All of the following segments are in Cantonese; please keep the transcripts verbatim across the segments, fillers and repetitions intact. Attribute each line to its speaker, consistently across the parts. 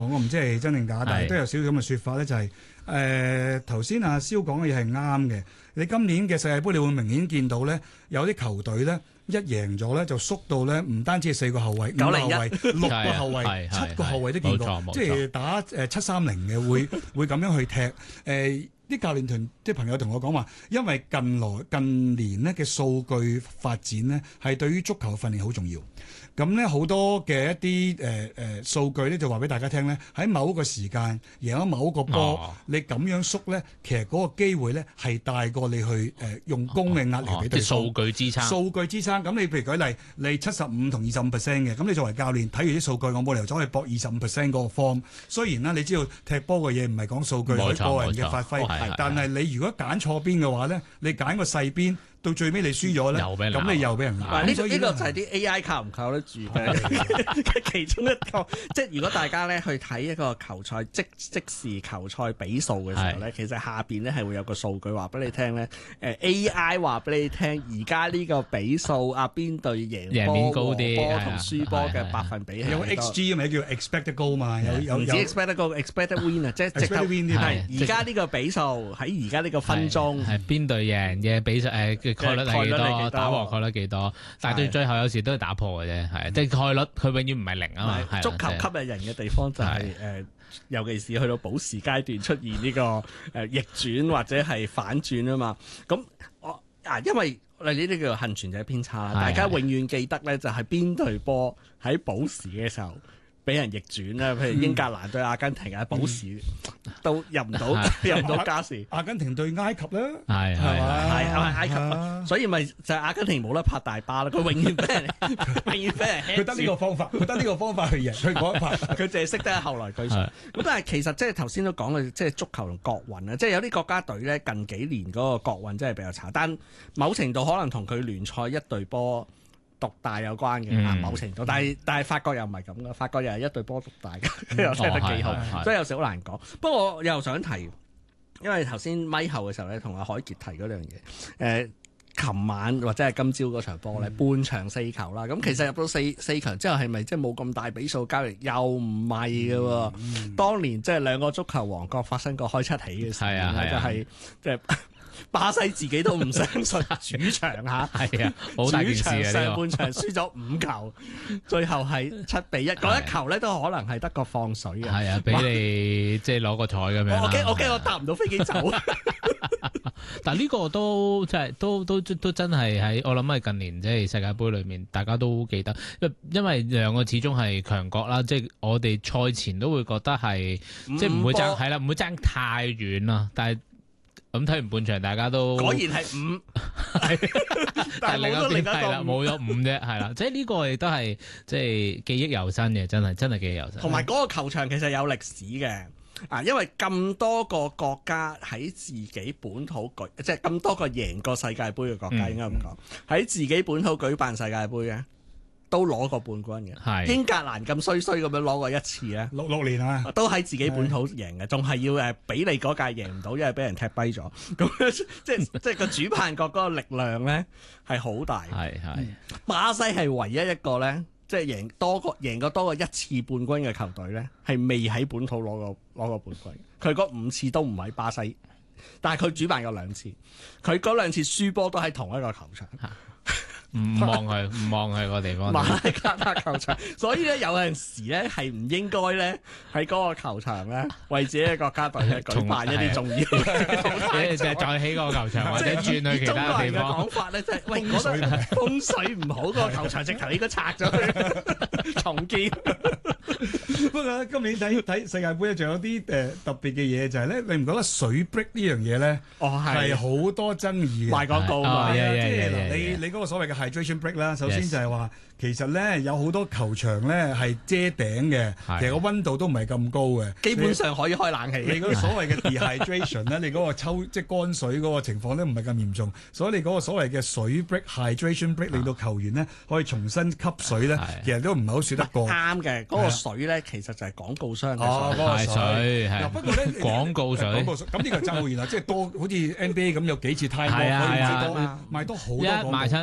Speaker 1: 我唔知係真定假，但係都有少少咁嘅説法咧，就係誒頭先阿蕭講嘅嘢係啱嘅。你今年嘅世界盃，你會明顯見到咧，有啲球隊咧一贏咗咧就縮到咧，唔單止係四個後衞、五個後衞、六個後衞、七個後衞都見過，即係打誒七三零嘅會會咁樣去踢誒。呃啲教練團啲朋友同我講話，因為近來近年咧嘅數據發展咧，係對於足球訓練好重要。咁咧好多嘅一啲誒誒數據咧，就話俾大家聽咧，喺某一個時間贏咗某一個波，哦、你咁樣縮咧，其實嗰個機會咧係大過你去誒、呃、用功嘅壓力俾對方。
Speaker 2: 啲數據支撐。數
Speaker 1: 據支撐。咁你譬如舉例，你七十五同二十五 percent 嘅，咁你作為教練睇完啲數據，我冇理由走去搏二十五 percent 嗰個 form。雖然啦，你知道踢波嘅嘢唔係講數據，係個人嘅發揮。但係你如果揀錯邊嘅話咧，你揀個細邊。到最尾你輸咗咧，咁你又俾人鬧。
Speaker 3: 呢個呢個就係啲 A I 靠唔靠得住嘅其中一個。即係如果大家咧去睇一個球賽即即時球賽比數嘅時候咧，其實下邊咧係會有個數據話俾你聽咧。誒 A I 話俾你聽，而家呢個比數啊邊隊贏波
Speaker 2: 高啲，
Speaker 3: 波同輸波嘅百分比係
Speaker 1: 有 X G 咪叫 expected goal 嘛？有有
Speaker 3: 唔止 expected goal，expected win 啊，即係直頭係而家呢個比數喺而家呢個分鐘
Speaker 2: 係邊隊贏嘅比數誒。概率係幾多？打和概率幾多？但係到最後有時都係打破嘅啫，係即係概率，佢永遠唔係零啊嘛。
Speaker 3: 足球吸引人嘅地方就係誒，尤其是去到補時階段出現呢個誒逆轉或者係反轉啊嘛。咁我啊，因為我哋呢啲叫做幸存者偏差啦，大家永遠記得咧就係邊隊波喺補時嘅時候俾人逆轉啦，譬如英格蘭對阿根廷啊，補時都入唔到，入唔到加時。
Speaker 1: 阿根廷對埃及咧，
Speaker 2: 係係嘛，
Speaker 3: 係埃及，所以咪就係阿根廷冇得拍大巴啦。佢永遠俾人，永遠俾人，
Speaker 1: 佢得呢個方法，佢得呢個方法去贏，佢嗰一拍，
Speaker 3: 佢淨係識得後來居上。咁但係其實即係頭先都講嘅，即係足球同國運啊，即係有啲國家隊咧近幾年嗰個國運真係比較差，但某程度可能同佢聯賽一隊波獨大有關嘅，嗯、某程度，但係但係法國又唔係咁嘅，法國又係一隊波獨大嘅，嗯、又踢得幾好，哦、所以有時好難講。不過我又想提，因為頭先咪後嘅時候咧，同阿海傑提嗰樣嘢，誒、呃，琴晚或者係今朝嗰場波咧，嗯、半場四球啦，咁其實入到四四強之後係咪即係冇咁大比數交易？又唔係嘅喎，嗯、當年即係兩個足球王國發生過開七喜嘅事件咧，就係即係。巴西自己都唔相信主場嚇，係啊，好大件事啊！主場上半場輸咗五球，最後係七比一，嗰一球咧都可能係得個放水嘅。係啊，俾你即係攞個彩咁樣。我驚我驚我搭唔到飛機走。
Speaker 2: 但呢個都即係都都都真係喺我諗係近年即係世界盃裏面，大家都記得，因為兩個始終係強國啦，即係我哋賽前都會覺得係即係唔會爭係啦，唔會爭太遠啦，但係。咁睇完半場，大家都
Speaker 3: 果然係五，
Speaker 2: 但係另一邊係啦，冇咗五啫，係啦，即係呢個亦都係即係記憶猶新嘅，真係真係記憶猶新。
Speaker 3: 同埋嗰個球場其實有歷史嘅，啊，因為咁多個國家喺自己本土舉，即係咁多個贏過世界盃嘅國家，嗯、應該咁講，喺自己本土舉辦世界盃嘅。都攞過冠軍嘅，是英格蘭咁衰衰咁樣攞過一次咧，
Speaker 1: 六六年啊，
Speaker 3: 都喺自己本土贏嘅，仲係要誒比你嗰屆贏唔到，因為俾人踢跛咗。咁即係即係個主辦國嗰個力量咧係好大。係係，嗯、巴西係唯一一個咧，即係贏多個贏過多過一次冠軍嘅球隊咧，係未喺本土攞過攞過冠軍。佢嗰五次都唔喺巴西，但係佢主辦過兩次，佢嗰兩次輸波都喺同一個球場。
Speaker 2: 唔望佢，唔望佢個地方。
Speaker 3: 馬拉卡塔球場，所以咧有陣時咧係唔應該咧喺嗰個球場咧為自己嘅國家隊咧舉辦一啲重要嘅，
Speaker 2: 就係再起個球場或者轉去其他地方。中國人嘅講法咧就係、是、喂，覺得風水唔好，個球場直頭應該拆咗佢重建。
Speaker 1: 不過今年睇睇世界盃咧，仲有啲誒特別嘅嘢就係咧，你唔覺得水 break 呢樣嘢咧？哦，係好多爭議嘅，
Speaker 3: 賣廣告嘛，
Speaker 1: 即係嗱，你你嗰個所謂嘅 hydration break 啦，首先就係話。其實咧有好多球場咧係遮頂嘅，其實個溫度都唔係咁高嘅，
Speaker 3: 基本上可以開冷氣。
Speaker 1: 你嗰個所謂嘅 dehydration 咧，你嗰個抽即係乾水嗰個情況咧唔係咁嚴重，所以你嗰個所謂嘅水 break、hydration break 令到球員咧可以重新吸水咧，其實都唔係好説得過。
Speaker 3: 啱嘅，嗰個水咧其實就係廣告商嘅
Speaker 2: 水。水係。
Speaker 1: 不過咧
Speaker 2: 廣告水。
Speaker 1: 廣告水。咁呢個爭議啦，即係多好似 N B A 咁有幾次 time 可以賣多賣多好多廣告。
Speaker 2: 賣親或者係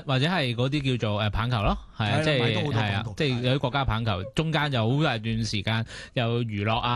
Speaker 2: 係嗰啲叫做誒棒球咯，係啊，即係係啊，即係有啲國家棒球中間有好大段時間有娛樂啊。